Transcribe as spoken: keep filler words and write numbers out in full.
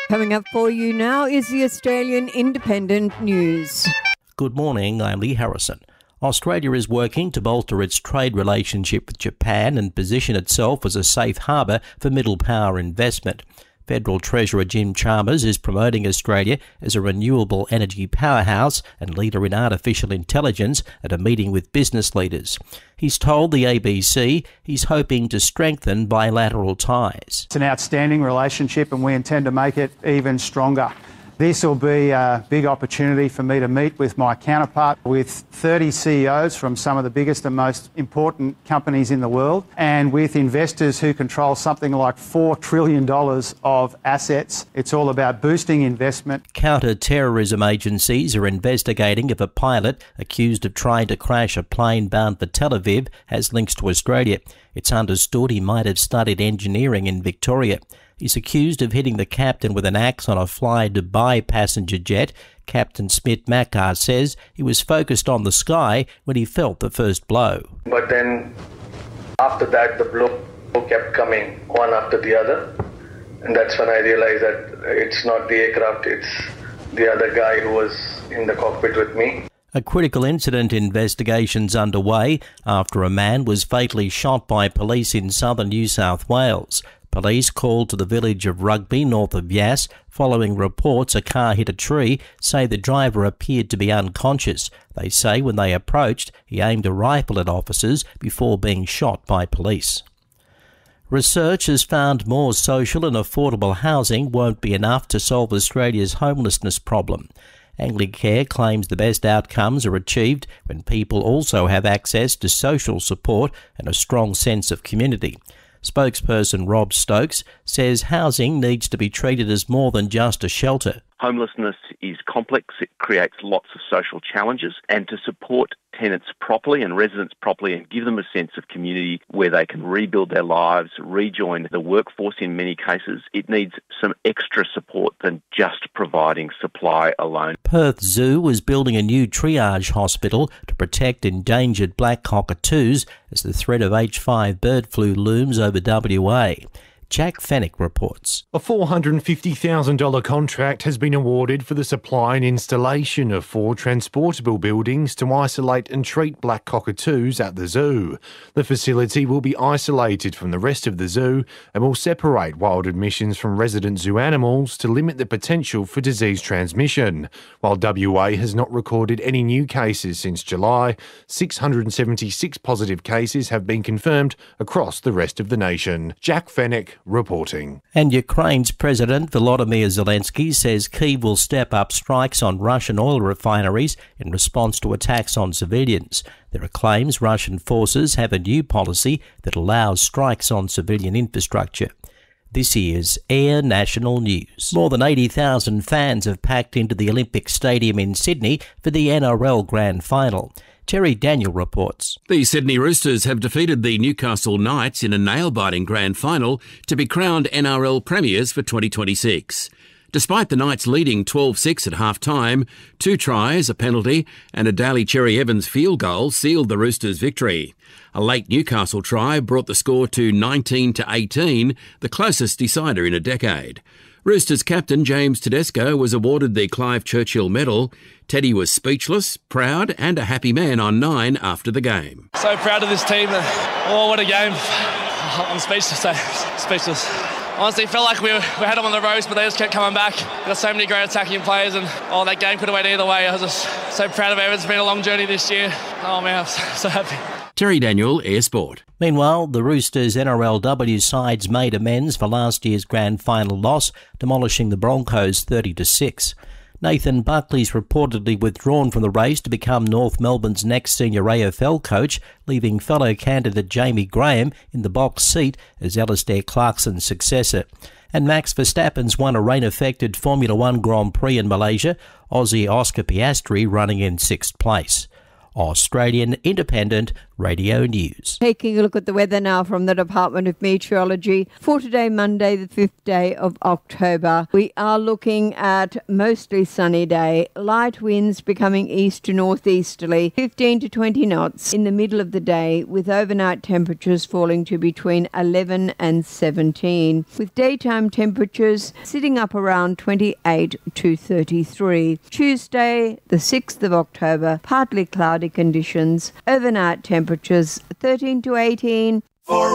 Coming up for you now is the Australian Independent News. Good morning, I'm Lee Harrison. Australia is working to bolster its trade relationship with Japan and position itself as a safe harbour for middle power investment. Federal Treasurer Jim Chalmers is promoting Australia as a renewable energy powerhouse and leader in artificial intelligence at a meeting with business leaders. He's told the A B C he's hoping to strengthen bilateral ties. It's an outstanding relationship and we intend to make it even stronger. This will be a big opportunity for me to meet with my counterpart, with thirty C E Os from some of the biggest and most important companies in the world, and with investors who control something like four trillion dollars of assets. It's all about boosting investment. Counter-terrorism agencies are investigating if a pilot accused of trying to crash a plane bound for Tel Aviv has links to Australia. It's understood he might have studied engineering in Victoria. He's accused of hitting the captain with an axe on a Fly Dubai passenger jet. Captain Smith Makar says he was focused on the sky when he felt the first blow. But then after that, the blow kept coming one after the other. And that's when I realized that it's not the aircraft, it's the other guy who was in the cockpit with me. A critical incident investigation's underway after a man was fatally shot by police in southern New South Wales. Police called to the village of Rugby, north of Yass, following reports a car hit a tree, say the driver appeared to be unconscious. They say when they approached, he aimed a rifle at officers before being shot by police. Research has found more social and affordable housing won't be enough to solve Australia's homelessness problem. Anglicare claims the best outcomes are achieved when people also have access to social support and a strong sense of community. Spokesperson Rob Stokes says housing needs to be treated as more than just a shelter. Homelessness is complex, it creates lots of social challenges, and to support tenants properly and residents properly and give them a sense of community where they can rebuild their lives, rejoin the workforce in many cases, it needs some extra support than just providing supply alone. Perth Zoo is building a new triage hospital to protect endangered black cockatoos as the threat of H five bird flu looms over W A. Jack Fennick reports. A four hundred fifty thousand dollars contract has been awarded for the supply and installation of four transportable buildings to isolate and treat black cockatoos at the zoo. The facility will be isolated from the rest of the zoo and will separate wild admissions from resident zoo animals to limit the potential for disease transmission. While W A has not recorded any new cases since July, six hundred seventy-six positive cases have been confirmed across the rest of the nation. Jack Fennick reporting. And Ukraine's President Volodymyr Zelensky says Kyiv will step up strikes on Russian oil refineries in response to attacks on civilians. There are claims Russian forces have a new policy that allows strikes on civilian infrastructure. This is Air National News. More than eighty thousand fans have packed into the Olympic Stadium in Sydney for the N R L Grand Final. Terry Daniel reports. The Sydney Roosters have defeated the Newcastle Knights in a nail-biting grand final to be crowned N R L premiers for twenty twenty-six. Despite the Knights leading twelve six at half-time, two tries, a penalty and a Daly Cherry Evans field goal sealed the Roosters' victory. A late Newcastle try brought the score to nineteen to eighteen, the closest decider in a decade. Roosters captain James Tedesco was awarded the Clive Churchill Medal. Teddy was speechless, proud and a happy man on nine after the game. So proud of this team. Oh, what a game. I'm speechless. Speechless. Honestly, it felt like we, were, we had them on the roast, but they just kept coming back. We've got so many great attacking players, and oh, that game could have went either way. I was just so proud of it. It's been a long journey this year. Oh, man, I'm so, so happy. Terry Daniel, Air Sport. Meanwhile, the Roosters N R L W sides made amends for last year's grand final loss, demolishing the Broncos thirty to six. Nathan Buckley's reportedly withdrawn from the race to become North Melbourne's next senior A F L coach, leaving fellow candidate Jamie Graham in the box seat as Alistair Clarkson's successor. And Max Verstappen's won a rain-affected Formula One Grand Prix in Malaysia, Aussie Oscar Piastri running in sixth place. Australian Independent, Radio News. Taking a look at the weather now from the Department of Meteorology for today, Monday, the fifth day of October. We are looking at mostly sunny day, light winds becoming east to northeasterly, fifteen to twenty knots in the middle of the day, with overnight temperatures falling to between eleven and seventeen, with daytime temperatures sitting up around twenty-eight to thirty-three. Tuesday, the sixth of October, partly cloudy conditions, overnight temperatures thirteen to eighteen. For